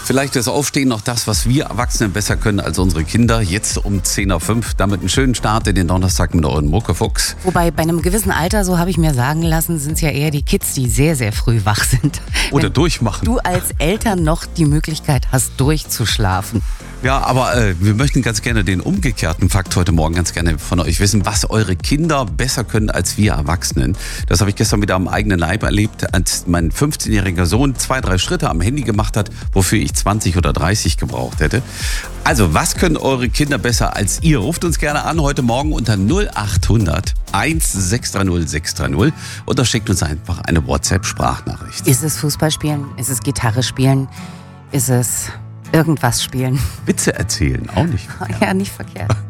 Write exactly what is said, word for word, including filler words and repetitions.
Vielleicht ist Aufstehen noch das, was wir Erwachsenen besser können als unsere Kinder. Jetzt um zehn Uhr fünf, damit einen schönen Start in den Donnerstag mit euren Muckefuchs. Wobei bei einem gewissen Alter, so habe ich mir sagen lassen, sind es ja eher die Kids, die sehr, sehr früh wach sind. Oder Wenn durchmachen. du als Eltern noch die Möglichkeit hast, durchzuschlafen. Ja, aber äh, wir möchten ganz gerne den umgekehrten Fakt heute Morgen ganz gerne von euch wissen, was eure Kinder besser können als wir Erwachsenen. Das habe ich gestern wieder am eigenen Leib erlebt, als mein fünfzehnjähriger Sohn zwei, drei Schritte am Handy gemacht hat, wofür ich zwanzig oder dreißig gebraucht hätte. Also, was können eure Kinder besser als ihr? Ruft uns gerne an heute Morgen unter null acht hundert sechs drei null sechs drei null oder schickt uns einfach eine WhatsApp-Sprachnachricht. Ist es Fußball spielen? Ist es Gitarre spielen? Ist es irgendwas spielen? Witze erzählen, auch nicht. Ja, nicht verkehrt.